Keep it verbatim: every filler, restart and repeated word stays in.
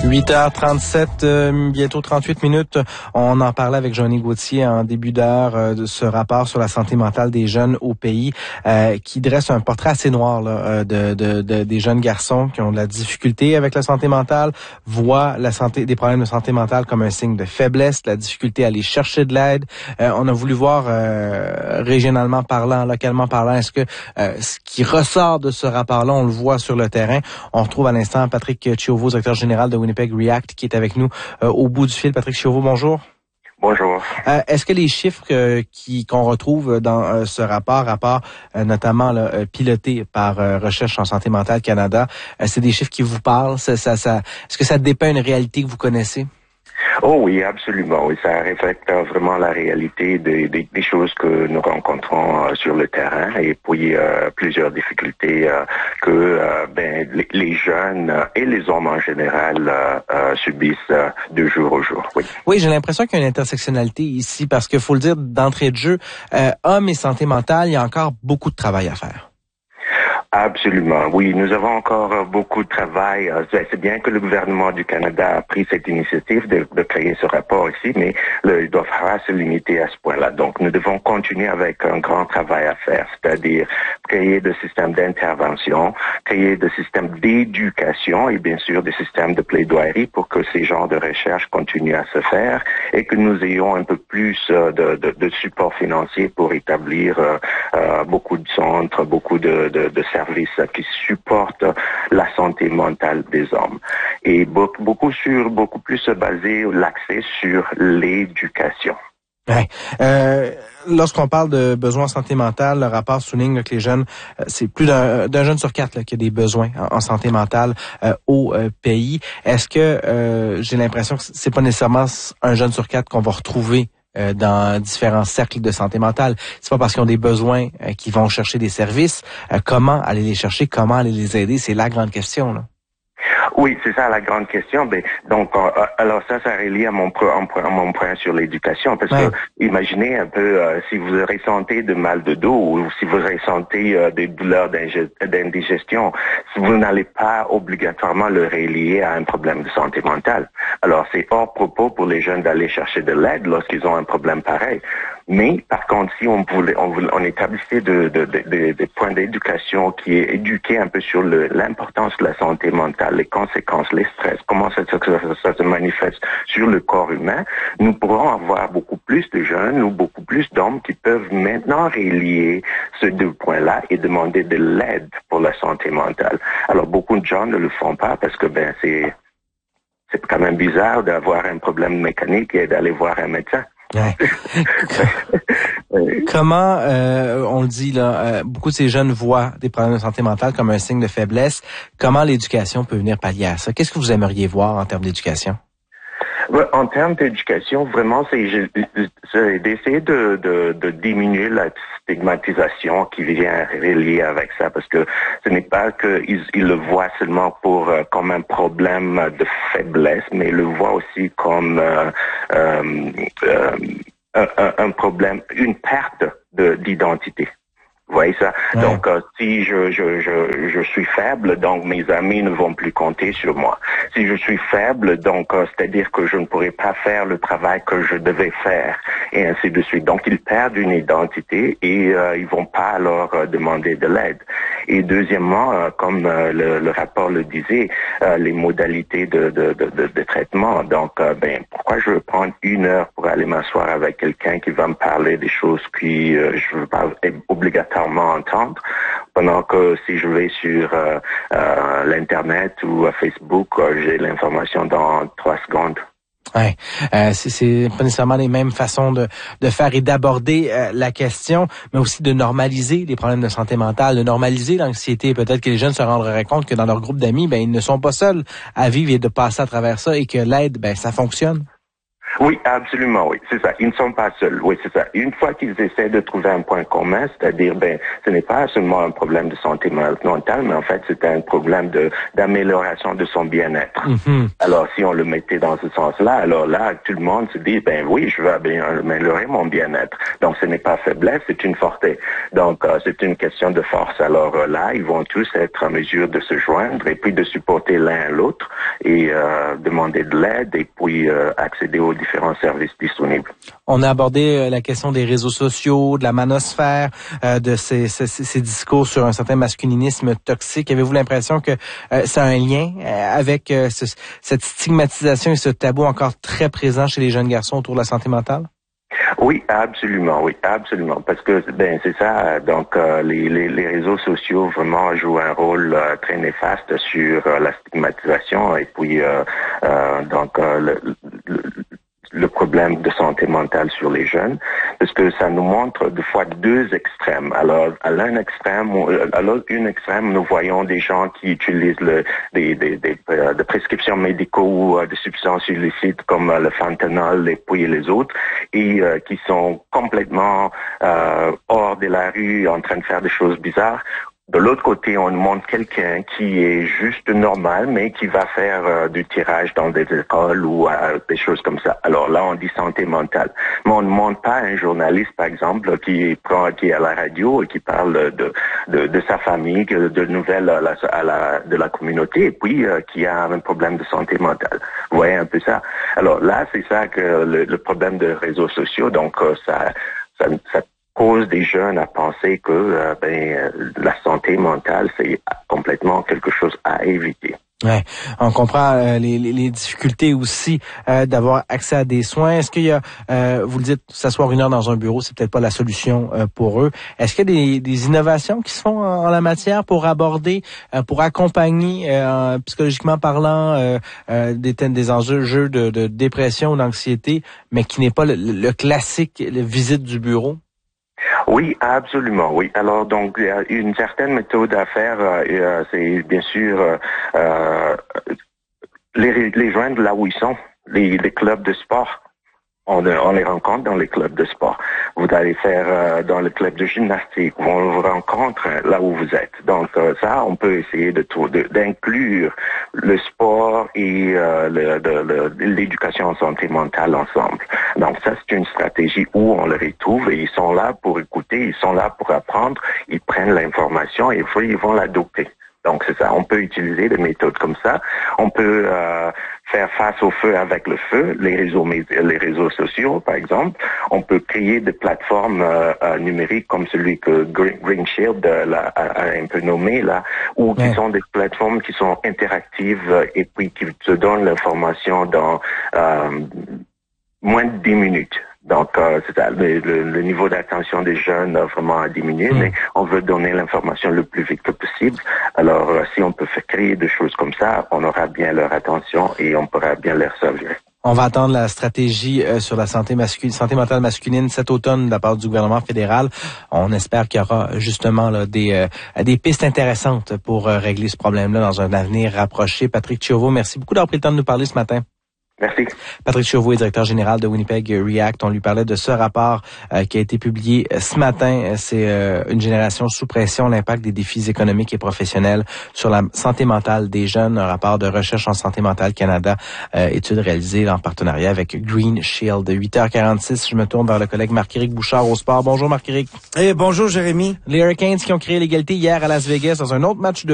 huit heures trente-sept, euh, bientôt trente-huit minutes. On en parlait avec Johnny Gauthier en début d'heure euh, de ce rapport sur la santé mentale des jeunes au pays euh, qui dresse un portrait assez noir là, de, de, de des jeunes garçons qui ont de la difficulté avec la santé mentale, voient la santé des problèmes de santé mentale comme un signe de faiblesse, la difficulté à aller chercher de l'aide. Euh, on a voulu voir euh, régionalement parlant, localement parlant, est-ce que euh, ce qui ressort de ce rapport-là, on le voit sur le terrain. On retrouve à l'instant Patrick Chiovo, directeur général de Winnipeg React, qui est avec nous euh, au bout du fil. Patrick Chiovo, bonjour. Bonjour. Euh, est-ce que les chiffres euh, qui qu'on retrouve dans euh, ce rapport, rapport euh, notamment là, euh, piloté par euh, Recherche en santé mentale Canada, euh, c'est des chiffres qui vous parlent? Ça, ça, ça, est-ce que ça dépeint une réalité que vous connaissez? Oh oui, absolument. Oui, ça reflète vraiment la réalité des, des, des choses que nous rencontrons euh, sur le terrain et puis euh, plusieurs difficultés euh, que euh, ben, les, les jeunes et les hommes en général euh, euh, subissent euh, de jour au jour. Oui, oui, j'ai l'impression qu'il y a une intersectionnalité ici parce qu'il faut le dire d'entrée de jeu, euh, hommes et santé mentale, il y a encore beaucoup de travail à faire. Absolument, oui. Nous avons encore beaucoup de travail. C'est bien que le gouvernement du Canada a pris cette initiative de, de créer ce rapport ici, mais le, il ne doit pas se limiter à ce point-là. Donc, nous devons continuer avec un grand travail à faire, c'est-à-dire créer des systèmes d'intervention, créer des systèmes d'éducation et bien sûr des systèmes de plaidoirie pour que ces genres de recherches continuent à se faire et que nous ayons un peu plus de, de, de support financier pour établir euh, euh, beaucoup de centres, beaucoup de, de, de services qui supportent la santé mentale des hommes et beaucoup, beaucoup sur beaucoup plus basé l'accès sur l'éducation. Ouais. Euh, lorsqu'on parle de besoins en santé mentale, le rapport souligne là, que les jeunes, euh, c'est plus d'un, d'un jeune sur quatre là, qui a des besoins en, en santé mentale euh, au euh, pays. Est-ce que euh, j'ai l'impression que c'est pas nécessairement un jeune sur quatre qu'on va retrouver Euh, dans différents cercles de santé mentale? C'est pas parce qu'ils ont des besoins euh, qu'ils vont chercher des services. Euh, comment aller les chercher? Comment aller les aider? C'est la grande question, là. Oui, c'est ça la grande question. Ben, donc, euh, alors ça, ça relie à mon, à mon point sur l'éducation, parce ouais. que imaginez un peu euh, si vous ressentez de mal de dos ou si vous ressentez euh, des douleurs d'indigestion, si vous n'allez pas obligatoirement le relier à un problème de santé mentale. Alors, c'est hors propos pour les jeunes d'aller chercher de l'aide lorsqu'ils ont un problème pareil. Mais par contre, si on voulait, on, voulait, on établissait de, de, de, de, de points d'éducation qui est éduqué un peu sur le, l'importance de la santé mentale, les conséquences, les stress, comment ça, ça, ça, ça se manifeste sur le corps humain, nous pourrons avoir beaucoup plus de jeunes ou beaucoup plus d'hommes qui peuvent maintenant relier ces deux points-là et demander de l'aide pour la santé mentale. Alors, beaucoup de gens ne le font pas parce que, ben, c'est, c'est quand même bizarre d'avoir un problème mécanique et d'aller voir un médecin. Ouais. Comment, euh, on le dit là, euh, beaucoup de ces jeunes voient des problèmes de santé mentale comme un signe de faiblesse. Comment l'éducation peut venir pallier à ça? Qu'est-ce que vous aimeriez voir en termes d'éducation? En termes d'éducation, vraiment, c'est, c'est d'essayer de, de, de diminuer la stigmatisation qui vient relier avec ça, parce que ce n'est pas qu'ils ils le voient seulement pour euh, comme un problème de faiblesse, mais ils le voient aussi comme euh, euh, euh, un, un problème, une perte de, d'identité. Vous voyez ça? Ouais. Donc, euh, si je, je, je, je suis faible, donc mes amis ne vont plus compter sur moi. Si je suis faible, donc, euh, c'est-à-dire que je ne pourrai pas faire le travail que je devais faire, et ainsi de suite. Donc, ils perdent une identité et euh, ils vont pas alors euh, demander de l'aide. Et deuxièmement, euh, comme euh, le, le rapport le disait, euh, les modalités de, de, de, de, de traitement. Donc, euh, ben, pourquoi je veux prendre une heure pour aller m'asseoir avec quelqu'un qui va me parler des choses qui euh, je veux pas obligatoirement entendre, pendant que si je vais sur euh, euh, l'internet ou à Facebook, euh, j'ai l'information dans trois secondes. Ouais, euh, c'est, c'est pas nécessairement les mêmes façons de, de faire et d'aborder euh, la question, mais aussi de normaliser les problèmes de santé mentale, de normaliser l'anxiété. Peut-être que les jeunes se rendraient compte que dans leur groupe d'amis, ben ils ne sont pas seuls à vivre et de passer à travers ça, et que l'aide, ben ça fonctionne. Oui, absolument, oui, c'est ça. Ils ne sont pas seuls, oui, c'est ça. Une fois qu'ils essaient de trouver un point commun, c'est-à-dire, ben, ce n'est pas seulement un problème de santé mentale, mais en fait, c'est un problème de d'amélioration de son bien-être. Mm-hmm. Alors, si on le mettait dans ce sens-là, alors là, tout le monde se dit, ben oui, je veux améliorer mon bien-être. Donc, ce n'est pas faiblesse, c'est une force. Donc, euh, c'est une question de force. Alors euh, là, ils vont tous être en mesure de se joindre et puis de supporter l'un l'autre et euh, demander de l'aide et puis euh, accéder aux différents services disponibles. On a abordé la question des réseaux sociaux, de la manosphère, euh, de ces, ces, ces discours sur un certain masculinisme toxique. Avez-vous l'impression que euh, c'est un lien euh, avec euh, ce, cette stigmatisation et ce tabou encore très présent chez les jeunes garçons autour de la santé mentale? Oui, absolument, oui, absolument, parce que ben c'est ça. Donc euh, les, les les réseaux sociaux vraiment jouent un rôle euh, très néfaste sur euh, la stigmatisation et puis euh, euh, donc euh, le, le le problème de santé mentale sur les jeunes, parce que ça nous montre des fois deux extrêmes. Alors, à l'un extrême, à l'autre une extrême, nous voyons des gens qui utilisent le, des, des, des, euh, des prescriptions médicaux ou euh, des substances illicites comme euh, le fentanyl et puis les autres, et euh, qui sont complètement euh, hors de la rue, en train de faire des choses bizarres. De l'autre côté, on montre quelqu'un qui est juste normal, mais qui va faire euh, du tirage dans des écoles ou euh, des choses comme ça. Alors là, on dit santé mentale. Mais on ne montre pas un journaliste, par exemple, qui prend, qui est à la radio et qui parle de de, de sa famille, de nouvelles à la, à la, de la communauté, et puis euh, qui a un problème de santé mentale. Vous voyez un peu ça. Alors là, c'est ça que le, le problème des réseaux sociaux. Donc euh, ça, ça, ça cause des jeunes à penser que euh, ben, la santé mentale, c'est complètement quelque chose à éviter. Ouais, on comprend euh, les, les, les difficultés aussi euh, d'avoir accès à des soins. Est-ce qu'il y a, euh, vous le dites, s'asseoir une heure dans un bureau, c'est peut-être pas la solution euh, pour eux. Est-ce qu'il y a des, des innovations qui se font en, en la matière pour aborder, euh, pour accompagner, euh, psychologiquement parlant, euh, euh, des thèmes, des enjeux jeux de, de dépression ou d'anxiété, mais qui n'est pas le, le classique le visite du bureau? Oui, absolument, oui. Alors, donc, il y a une certaine méthode à faire, euh, c'est bien sûr euh, euh, les, les joindre là où ils sont, les, les clubs de sport. On, on les rencontre dans les clubs de sport. Vous allez faire euh, dans le club de gymnastique, on vous rencontre là où vous êtes. Donc euh, ça, on peut essayer de, de d'inclure le sport et euh, le, de, de, l'éducation en santé mentale ensemble. Donc ça, c'est une stratégie où on les retrouve et ils sont là pour écouter, ils sont là pour apprendre, ils prennent l'information et puis ils vont l'adopter. Donc c'est ça, on peut utiliser des méthodes comme ça. On peut euh, faire face au feu avec le feu, les réseaux les réseaux sociaux par exemple. On peut créer des plateformes euh, euh, numériques comme celui que Green, Green Shield euh, là, a, a un peu nommé là, ou qui ouais. sont des plateformes qui sont interactives euh, et puis qui te donnent l'information dans euh, moins de dix minutes. Donc, euh, c'est ça, le, le, le niveau d'attention des jeunes a vraiment diminué, mmh. mais on veut donner l'information le plus vite que possible. Alors, euh, si on peut faire créer des choses comme ça, on aura bien leur attention et on pourra bien leur servir. On va attendre la stratégie euh, sur la santé masculine, santé mentale masculine cet automne de la part du gouvernement fédéral. On espère qu'il y aura justement là, des, euh, des pistes intéressantes pour euh, régler ce problème-là dans un avenir rapproché. Patrick Chiovo, merci beaucoup d'avoir pris le temps de nous parler ce matin. Merci. Patrick Chauveau est directeur général de Winnipeg React. On lui parlait de ce rapport euh, qui a été publié ce matin. C'est euh, une génération sous pression, l'impact des défis économiques et professionnels sur la santé mentale des jeunes. Un rapport de recherche en santé mentale Canada, euh, étude réalisée en partenariat avec Green Shield. huit heures quarante-six, je me tourne vers le collègue Marc-Éric Bouchard au sport. Bonjour Marc-Éric. Eh, bonjour Jérémy. Les Hurricanes qui ont créé l'égalité hier à Las Vegas dans un autre match de